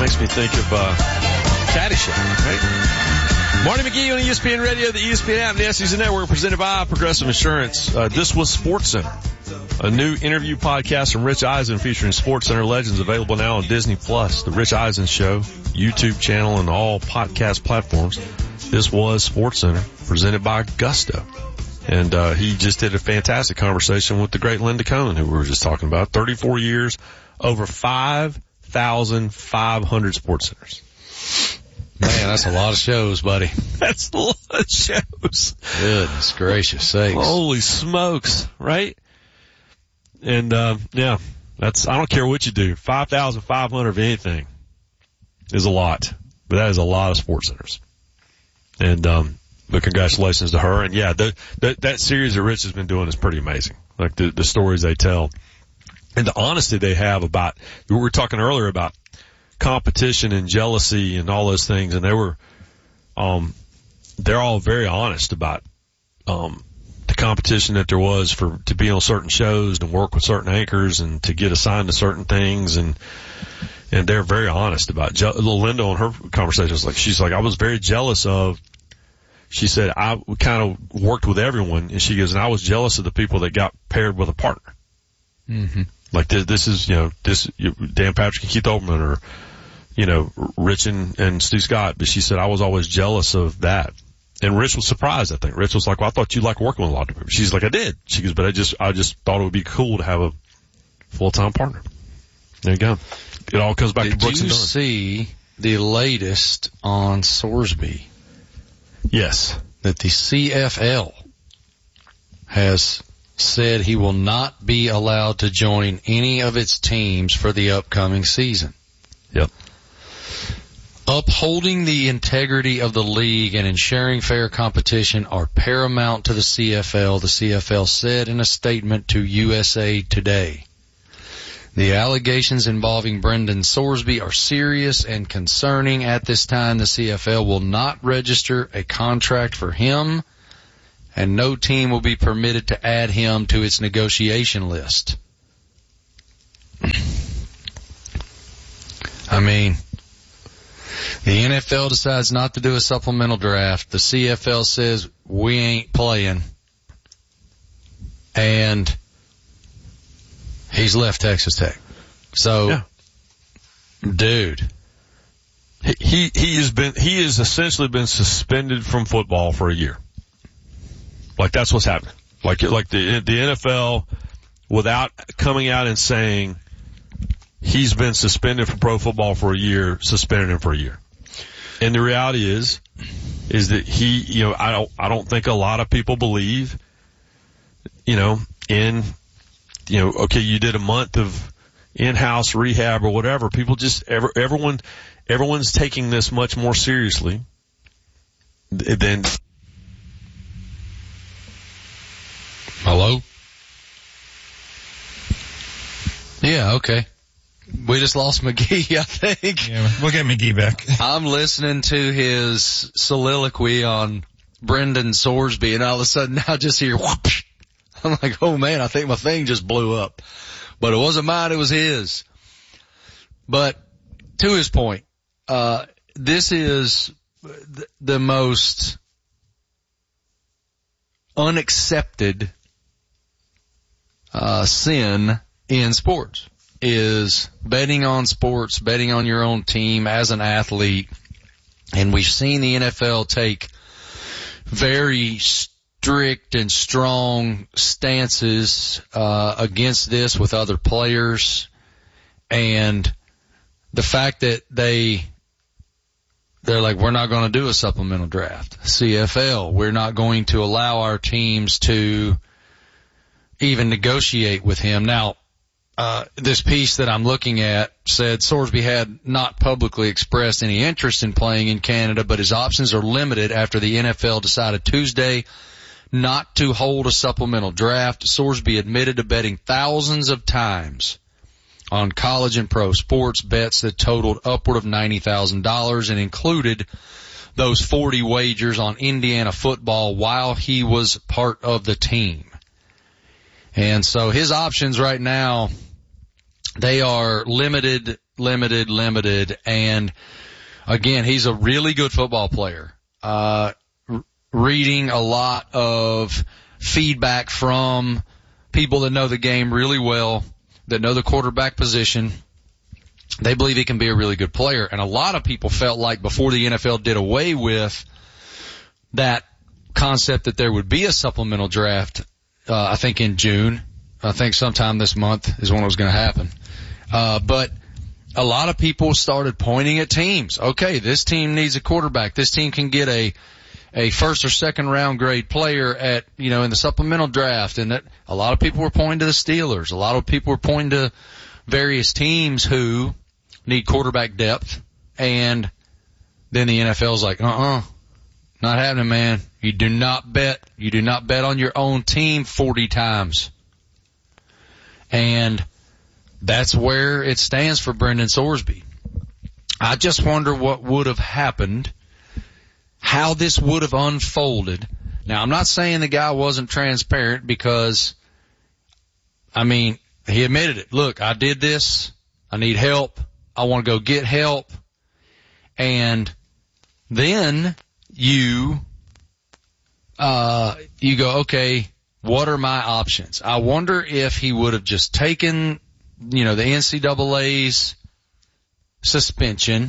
makes me think of Caddyshack, right? Marty McGee on ESPN Radio, the ESPN app, and the SEC Network, presented by Progressive Insurance. This was SportsCenter, a new interview podcast from Rich Eisen featuring SportsCenter legends, available now on Disney Plus, the Rich Eisen Show, YouTube channel, and all podcast platforms. This was SportsCenter, presented by Gusto. And he just did a fantastic conversation with the great Linda Cohn, who we were just talking about. 34 years, over 5,500 sports centers. Man, that's a lot of shows, buddy. That's a lot of shows. Goodness gracious sakes. Holy smokes, right? And, yeah, that's, I don't care what you do. 5,500 of anything is a lot. But that is a lot of sports centers. And, but congratulations to her. And yeah, that series that Rich has been doing is pretty amazing. Like the stories they tell and the honesty they have about, we were talking earlier about competition and jealousy and all those things. And they were, they're all very honest about, the competition that there was to be on certain shows and work with certain anchors and to get assigned to certain things. And they're very honest about, Linda on her conversation was like, she's like, I was very jealous of, she said, I kind of worked with everyone, and she goes, and I was jealous of the people that got paired with a partner. Mm-hmm. Like this is, Dan Patrick and Keith Olbermann, or, Rich and Steve Scott. But she said, I was always jealous of that. And Rich was surprised, I think. Rich was like, well, I thought you liked working with a lot of people. She's like, I did. She goes, but I just thought it would be cool to have a full-time partner. There you go. It all comes back to Brooks and Dunn. Did you see the latest on Sorsby? Yes. That the CFL has said he will not be allowed to join any of its teams for the upcoming season. Yep. Upholding the integrity of the league and ensuring fair competition are paramount to the CFL, the CFL said in a statement to USA Today. The allegations involving Brendan Sorsby are serious and concerning. At this time, the CFL will not register a contract for him, and no team will be permitted to add him to its negotiation list. I mean, the NFL decides not to do a supplemental draft. The CFL says we ain't playing, and he's left Texas Tech. So, yeah. Dude, he has essentially been suspended from football for a year. Like that's what's happening. Like the NFL, without coming out and saying he's been suspended from pro football for a year, suspended him for a year. And the reality is that he, I don't think a lot of people believe, okay, you did a month of in-house rehab or whatever. People just, everyone's taking this much more seriously than. Hello? Yeah, okay. We just lost McGee, I think. Yeah, we'll get McGee back. I'm listening to his soliloquy on Brendan Sorsby, and all of a sudden now I just hear whoosh. I'm like, oh man, I think my thing just blew up. But it wasn't mine, it was his. But to his point, this is the most unaccepted sin in sports, is betting on sports, betting on your own team as an athlete. And we've seen the NFL take very strict and strong stances against this with other players. And the fact that they're like, we're not going to do a supplemental draft. CFL, we're not going to allow our teams to even negotiate with him. Now, this piece that I'm looking at said Sorsby had not publicly expressed any interest in playing in Canada, but his options are limited after the NFL decided Tuesday not to hold a supplemental draft. Sorsby admitted to betting thousands of times on college and pro sports, bets that totaled upward of $90,000 and included those 40 wagers on Indiana football while he was part of the team. And so his options right now, they are limited limited. And again, he's a really good football player. Reading a lot of feedback from people that know the game really well, that know the quarterback position. They believe he can be a really good player. And a lot of people felt like before the NFL did away with that concept that there would be a supplemental draft, I think in June. I think sometime this month is when it was going to happen. But a lot of people started pointing at teams. Okay, this team needs a quarterback. This team can get a first or second round grade player at, in the supplemental draft. And that a lot of people were pointing to the Steelers. A lot of people were pointing to various teams who need quarterback depth. And then the NFL's like, not happening, man. You do not bet on your own team 40 times. And that's where it stands for Brendan Sorsby. I just wonder what would have happened, how this would have unfolded. Now, I'm not saying the guy wasn't transparent because, he admitted it. Look, I did this. I need help. I want to go get help. And then you go, okay, what are my options? I wonder if he would have just taken, the NCAA's suspension,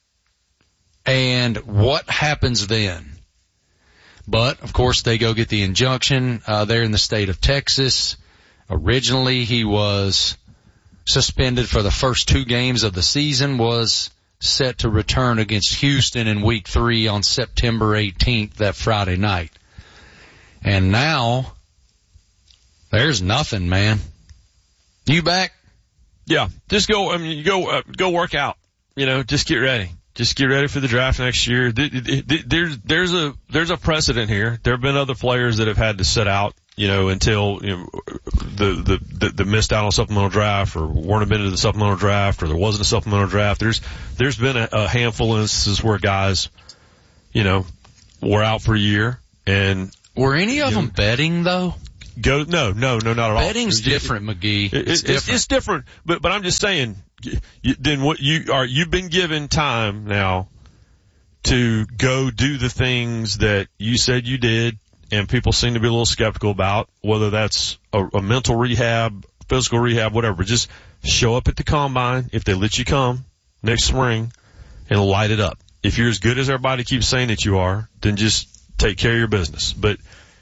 and what happens then? But, of course, they go get the injunction. They're in the state of Texas. Originally, he was suspended for the first 2 games of the season, was set to return against Houston in week 3 on September 18th, that Friday night. And now, there's nothing, man. You back? Yeah. Just go, go work out. Just get ready. Just get ready for the draft next year. There's a precedent here. There have been other players that have had to sit out, until, the missed out on supplemental draft or weren't admitted to the supplemental draft or there wasn't a supplemental draft. There's been a handful of instances where guys, were out for a year. And were any of them betting though? No, not at all. Betting's different, McGee. It's different, but I'm just saying, then what you've been given time now to go do the things that you said you did, and people seem to be a little skeptical about, whether that's a mental rehab, physical rehab, whatever. Just show up at the combine if they let you come next spring and light it up. If you're as good as everybody keeps saying that you are, then just take care of your business. But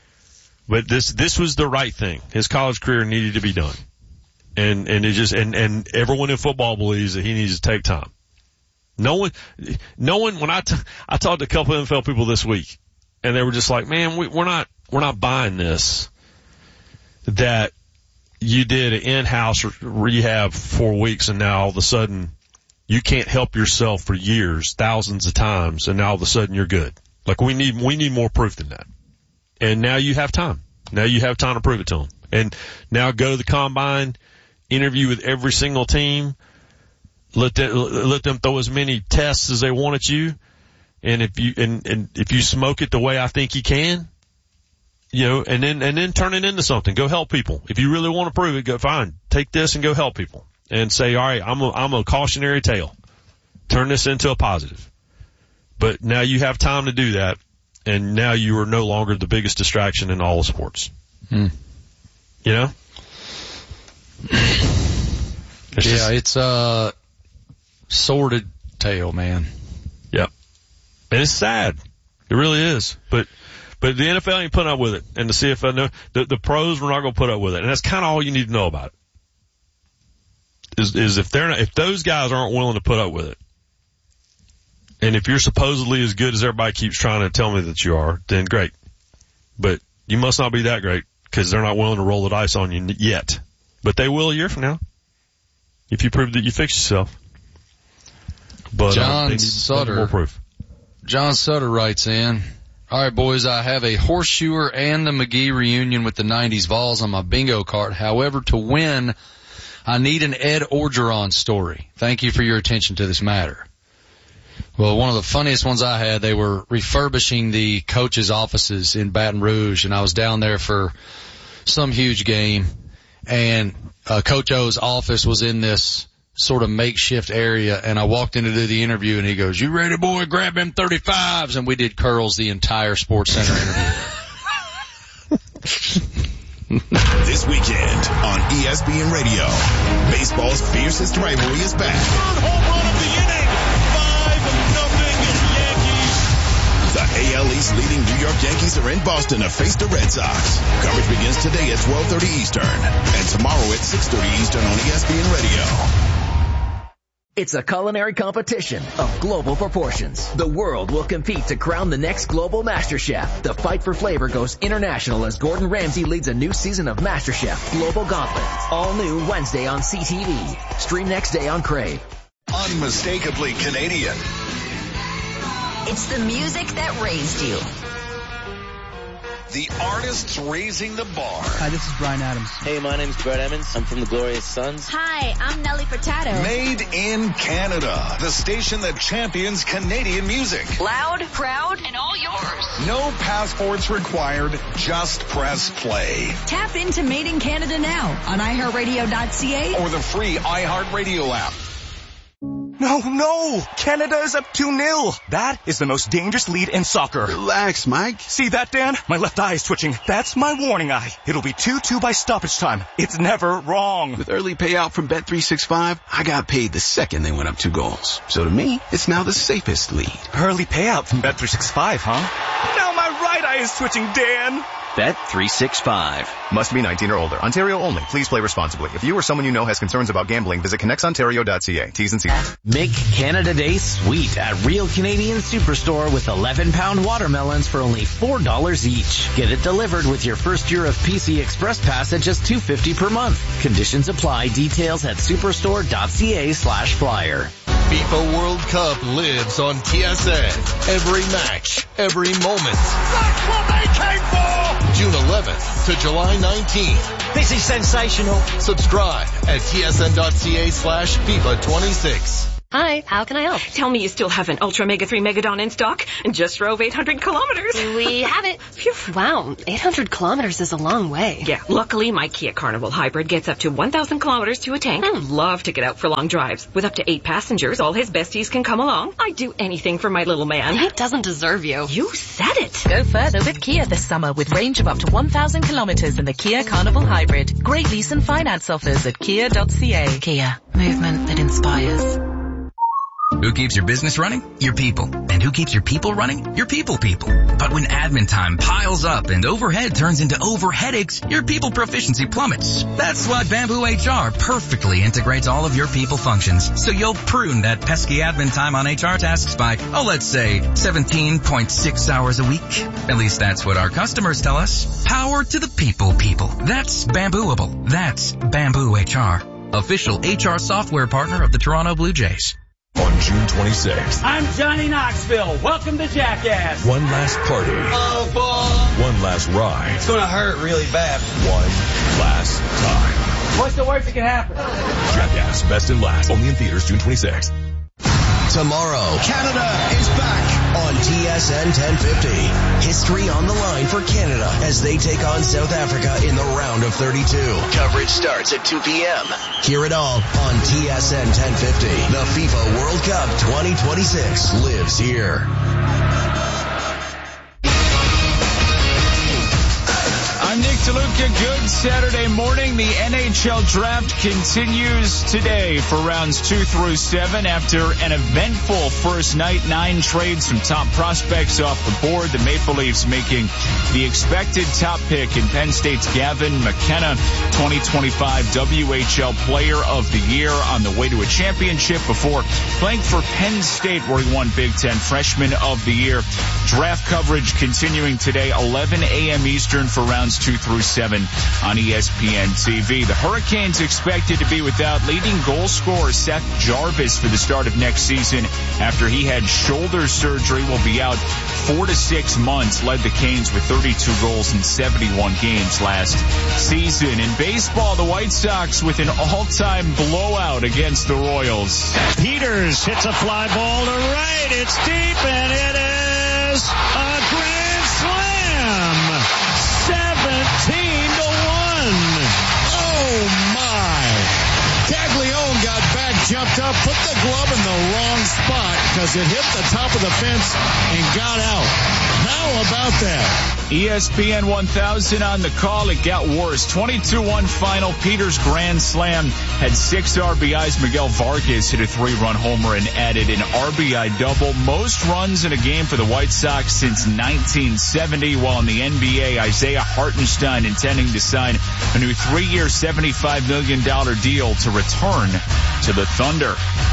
this was the right thing. His college career needed to be done. And everyone in football believes that he needs to take time. No one, when I talked to a couple of NFL people this week, and they were just like, man, we're not buying this, that you did an in-house rehab for 4 weeks and now all of a sudden you can't help yourself for years, thousands of times, and now all of a sudden you're good. Like we need more proof than that. And now you have time. Now you have time to prove it to them. And now go to the combine, interview with every single team, let them throw as many tests as they want at you. And if you smoke it the way I think you can, and then turn it into something. Go help people. If you really want to prove it, go fine. Take this and go help people and say, all right, I'm a cautionary tale. Turn this into a positive. But now you have time to do that. And now you are no longer the biggest distraction in all of sports. It's a sordid tale, man. Yep. And it's sad. It really is. But the NFL ain't putting up with it. And the CFL, the pros were not going to put up with it. And that's kind of all you need to know about it. Is if those guys aren't willing to put up with it, and if you're supposedly as good as everybody keeps trying to tell me that you are, then great. But you must not be that great because they're not willing to roll the dice on you yet. But they will a year from now if you prove that you fixed yourself. But John Sutter, more proof. John Sutter writes in, all right, boys, I have a horseshoer and the McGee reunion with the 90s Vols on my bingo card. However, to win, I need an Ed Orgeron story. Thank you for your attention to this matter. Well, one of the funniest ones I had, they were refurbishing the coach's offices in Baton Rouge, and I was down there for some huge game, and Coach O's office was in this sort of makeshift area, and I walked in to do the interview, and he goes, "You ready, boy? Grab them 35s." And we did curls the entire Sports Center interview. This weekend on ESPN Radio, baseball's fiercest rivalry is back. Third home run of the inning. 5-0 Yankees. The AL East leading New York Yankees are in Boston to face the Red Sox. Coverage begins today at 12:30 Eastern and tomorrow at 6:30 Eastern on ESPN Radio. It's a culinary competition of global proportions. The world will compete to crown the next global MasterChef. The fight for flavor goes international as Gordon Ramsay leads a new season of MasterChef Global Gauntlet. All new Wednesday on CTV. Stream next day on Crave. Unmistakably Canadian. It's the music that raised you. The artists raising the bar. Hi, this is Bryan Adams. Hey, my name's Brett Emmons. I'm from the Glorious Sons. Hi, I'm Nelly Furtado. Made in Canada. The station that champions Canadian music. Loud, proud, and all yours. No passports required. Just press play. Tap into Made in Canada now on iHeartRadio.ca Or the free iHeartRadio app. No! Canada is up 2-0. That is the most dangerous lead in soccer. Relax, Mike. See that, Dan? My left eye is twitching. That's my warning eye. It'll be 2-2 by stoppage time. It's never wrong. With early payout from Bet365, I got paid the second they went up 2 goals. So to me, it's now the safest lead. Early payout from Bet365, huh? Now my right eye is twitching, Dan. Bet365. Must be 19 or older. Ontario only. Please play responsibly. If you or someone you know has concerns about gambling, visit connectsontario.ca. T's and C's. Make Canada Day sweet at Real Canadian Superstore with 11-pound watermelons for only $4 each. Get it delivered with your first year of PC Express Pass at just $2.50 per month. Conditions apply. Details at superstore.ca/flyer. FIFA World Cup lives on TSN. Every match, every moment. That's what they came for! June 11th to July 19th. This is sensational. Subscribe at tsn.ca/FIFA26. Hi, how can I help? Tell me you still have an Ultra Mega 3 Megadon in stock and just drove 800 kilometers. We have it. Phew. Wow, 800 kilometers is a long way. Yeah, luckily my Kia Carnival Hybrid gets up to 1,000 kilometers to a tank. Love to get out for long drives. With up to 8 passengers, all his besties can come along. I'd do anything for my little man. He doesn't deserve you. You said it. Go further with Kia this summer with range of up to 1,000 kilometers in the Kia Carnival Hybrid. Great lease and finance offers at kia.ca. Kia, movement that inspires. Who keeps your business running? Your people. And who keeps your people running? Your people. But when admin time piles up and overhead turns into overheadaches, your people proficiency plummets. That's why Bamboo HR perfectly integrates all of your people functions. So you'll prune that pesky admin time on HR tasks by, let's say 17.6 hours a week. At least that's what our customers tell us. Power to the people. That's Bambooable. That's Bamboo HR. Official HR software partner of the Toronto Blue Jays. On June 26th. I'm Johnny Knoxville. Welcome to Jackass. One last party. Oh, boy. One last ride. It's going to hurt really bad. One last time. What's the worst that can happen? Jackass, best and last. Only in theaters June 26th. Tomorrow, Canada is back on TSN 1050. History on the line for Canada as they take on South Africa in the round of 32. Coverage starts at 2 p.m. Hear it all on TSN 1050. The FIFA World Cup 2026 lives here. I'm Nick DeLuca. Good Saturday morning. The NHL draft continues today for rounds 2 through 7 after an eventful first night. 9 trades, some top prospects off the board. The Maple Leafs making the expected top pick in Penn State's Gavin McKenna, 2025 WHL Player of the Year, on the way to a championship before playing for Penn State, where he won Big Ten Freshman of the Year. Draft coverage continuing today, 11 a.m. Eastern for rounds 2 through 7 on ESPN TV. The Hurricanes expected to be without leading goal scorer Seth Jarvis for the start of next season after he had shoulder surgery. Will be out 4 to 6 months. Led the Canes with 32 goals in 71 games last season. In baseball, the White Sox with an all-time blowout against the Royals. Peters hits a fly ball to right. It's deep, and it is a grand slam. 17-1. Oh my. Caglione got back jumped up, put the glove in the wrong spot because it hit the top of the fence and got out. How about that? ESPN 1000 on the call. It got worse. 22-1 final. Peters grand slam had 6 RBIs. Miguel Vargas hit a 3-run homer and added an RBI double. Most runs in a game for the White Sox since 1970. While in the NBA, Isaiah Hartenstein intending to sign a new 3-year, $75 million deal to return to the Thunder.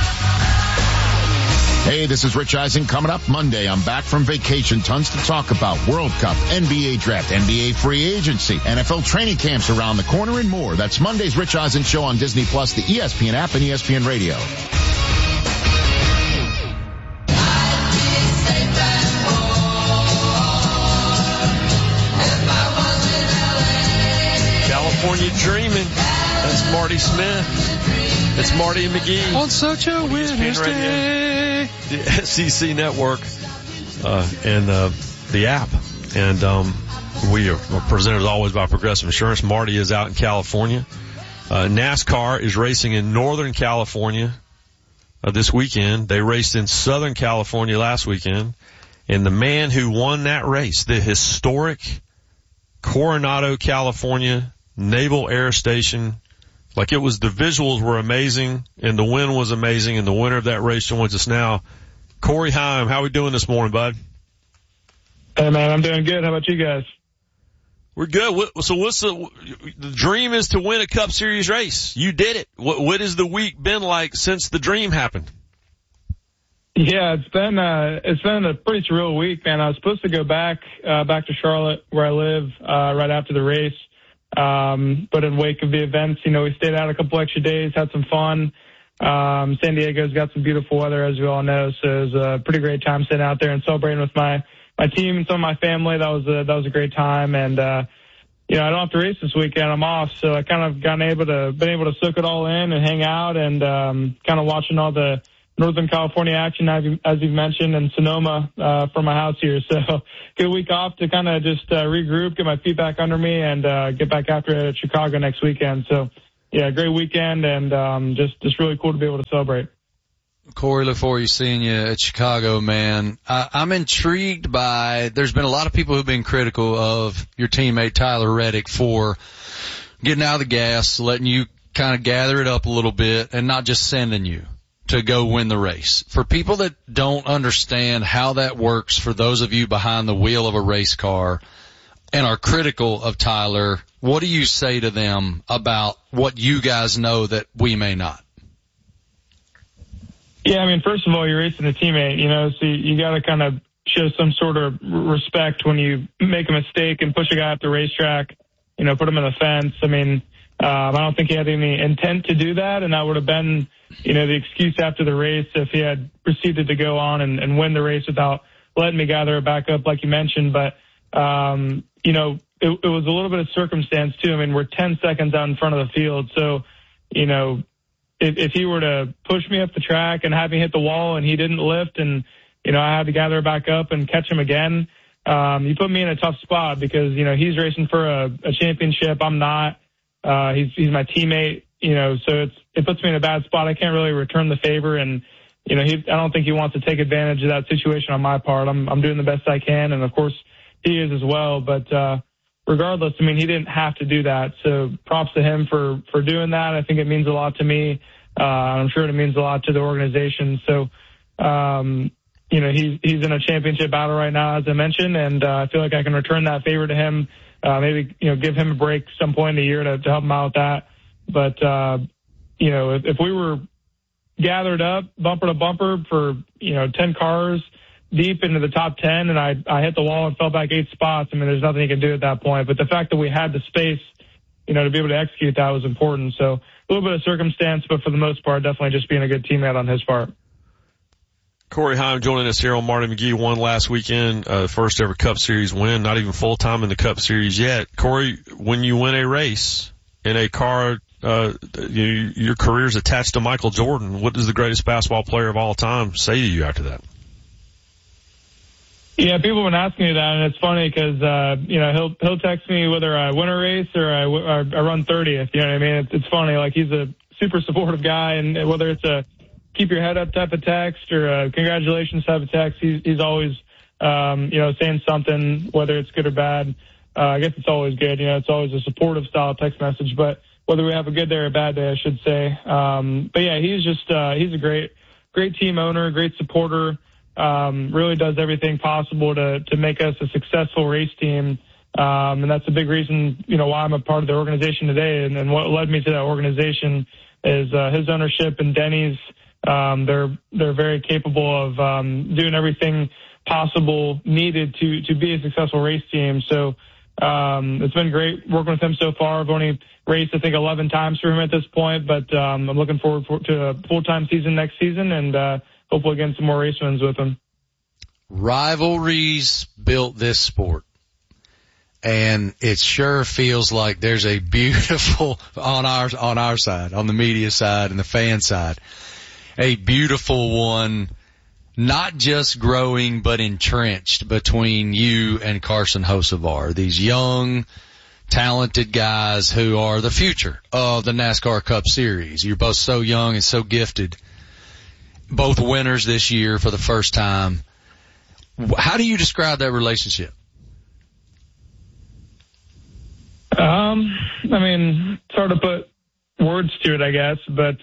Hey, this is Rich Eisen. Coming up Monday, I'm back from vacation. Tons to talk about. World Cup, NBA draft, NBA free agency, NFL training camps around the corner, and more. That's Monday's Rich Eisen Show on Disney+, the ESPN app, and ESPN Radio. California dreaming. That's Marty Smith. It's Marty and McGee. On such a winter's day. The SEC Network and the app. And we are presented as always by Progressive Insurance. Marty is out in California. NASCAR is racing in Northern California this weekend. They raced in Southern California last weekend. And the man who won that race, the historic Coronado, California Naval Air Station, like it was, the visuals were amazing and the win was amazing, and the winner of that race joins us now. Corey Heim, how are we doing this morning, bud? Hey man, I'm doing good. How about you guys? We're good. So what's the dream is to win a Cup Series race. You did it. What has the week been like since the dream happened? Yeah, it's been a pretty surreal week, man. I was supposed to go back to Charlotte where I live, right after the race. But in wake of the events, we stayed out a couple extra days, had some fun. San Diego's got some beautiful weather, as we all know, so it was a pretty great time sitting out there and celebrating with my team and some of my family. That was a great time. And, I don't have to race this weekend. I'm off. So I kind of been able to soak it all in and hang out and, kind of watching all the Northern California action, as you've mentioned, and Sonoma, from my house here. So good week off to kind of just, regroup, get my feet back under me and, get back after it at Chicago next weekend. So yeah, great weekend and, just really cool to be able to celebrate. Corey, look forward to seeing you at Chicago, man. I'm intrigued by, there's been a lot of people who've been critical of your teammate Tyler Reddick for getting out of the gas, letting you kind of gather it up a little bit and not just sending you to go win the race. For people that don't understand how that works, for those of you behind the wheel of a race car and are critical of Tyler, what do you say to them about what you guys know that we may not? Yeah, I mean, first of all, you're racing a teammate, so you got to kind of show some sort of respect when you make a mistake and push a guy up the racetrack, put him in the fence. I mean, I don't think he had any intent to do that, and that would have been, the excuse after the race if he had proceeded to go on and win the race without letting me gather it back up like you mentioned. But, it was a little bit of circumstance too. I mean, we're 10 seconds out in front of the field. So, if he were to push me up the track and have me hit the wall and he didn't lift and, I had to gather it back up and catch him again, you put me in a tough spot because, he's racing for a championship. I'm not. He's my teammate, so it puts me in a bad spot. I can't really return the favor. And, I don't think he wants to take advantage of that situation on my part. I'm doing the best I can. And of course he is as well. But, regardless, I mean, he didn't have to do that. So props to him for doing that. I think it means a lot to me. I'm sure it means a lot to the organization. So, he's in a championship battle right now, as I mentioned, and I feel like I can return that favor to him. Maybe, give him a break some point in the year to help him out with that. But, if we were gathered up bumper to bumper for, 10 cars deep into the top 10 and I hit the wall and fell back 8 spots, I mean, there's nothing you can do at that point. But the fact that we had the space, to be able to execute that was important. So a little bit of circumstance, but for the most part, definitely just being a good teammate on his part. Corey Heim joining us here on Marty McGee. Won last weekend, first ever Cup Series win, not even full time in the Cup Series yet. Corey, when you win a race in a car, your career's attached to Michael Jordan. What does the greatest basketball player of all time say to you after that? Yeah, people have been asking me that, and it's funny because, he'll text me whether I win a race or I run 30th. You know what I mean? It's funny. Like, he's a super supportive guy, and whether it's a keep your head up type of text or congratulations type of text. He's always, saying something, whether it's good or bad. I guess it's always good. It's always a supportive style text message, but whether we have a good day or a bad day, I should say. But yeah, he's a great team owner, great supporter, really does everything possible to make us a successful race team. And that's a big reason, why I'm a part of the organization today. And what led me to that organization is his ownership and Denny's. They're very capable of doing everything possible needed to be a successful race team. So it's been great working with him so far. I've only raced, I think, 11 times for him at this point, but I'm looking forward to a full-time season next season and hopefully getting some more race wins with him. Rivalries built this sport. And it sure feels like there's a beautiful, on our side, on the media side and the fan side, a beautiful one, not just growing, but entrenched between you and Carson Hocevar. These young, talented guys who are the future of the NASCAR Cup Series. You're both so young and so gifted. Both winners this year for the first time. How do you describe that relationship? It's hard to put words to it, I guess, but,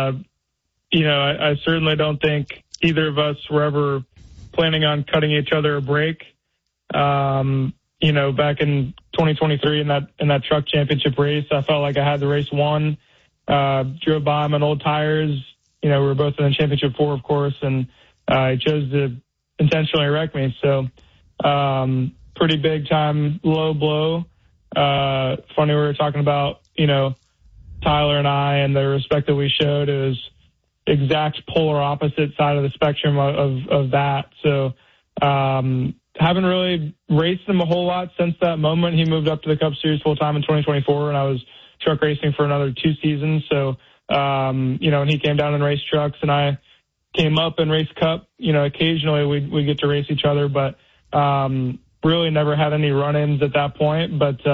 I certainly don't think either of us were ever planning on cutting each other a break. Back in 2023 in that truck championship race, I felt like I had the race won, drove by him on old tires. We were both in the championship 4, of course, and, he chose to intentionally wreck me. So, pretty big time low blow. Funny we were talking about, Tyler and I and the respect that we showed. It was exact polar opposite side of the spectrum of that. So, haven't really raced him a whole lot since that moment. He moved up to the Cup Series full time in 2024 and I was truck racing for another 2 seasons. So, and he came down and raced trucks and I came up and raced Cup. Occasionally we get to race each other, but, really never had any run-ins at that point. But,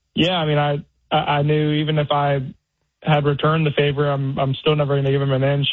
I knew even if I had returned the favor, I'm still never going to give him an inch.